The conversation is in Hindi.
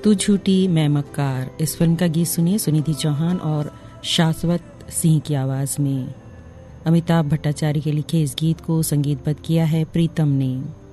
तू झूठी मैं मक्कार, इस फिल्म का गीत सुनिए सुनिधि चौहान और शाश्वत सिंह की आवाज़ में। अमिताभ भट्टाचार्य के लिखे इस गीत को संगीतबद्ध किया है प्रीतम ने।